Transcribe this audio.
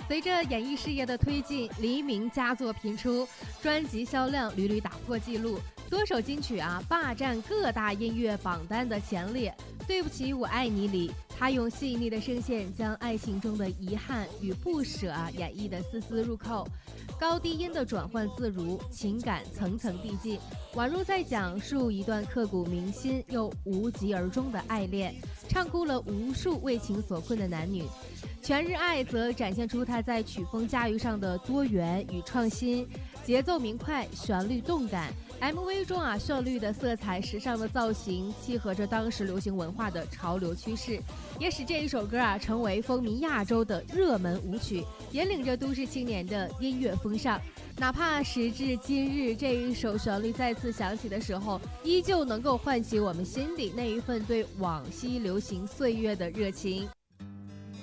随着演艺事业的推进，黎明佳作频出，专辑销量屡屡打破纪录，多首金曲霸占各大音乐榜单的前列。对不起，我爱你里，他用细腻的声线将爱情中的遗憾与不舍演绎得丝丝入扣，高低音的转换自如，情感层层递进，宛如在讲述一段刻骨铭心又无疾而终的爱恋，唱哭了无数为情所困的男女。全日爱则展现出他在曲风驾驭上的多元与创新，节奏明快，旋律动感。MV 中绚丽的色彩、时尚的造型，契合着当时流行文化的潮流趋势，也使这一首歌成为风靡亚洲的热门舞曲，引领着都市青年的音乐风尚。哪怕时至今日，这一首旋律再次响起的时候，依旧能够唤起我们心底那一份对往昔流行岁月的热情。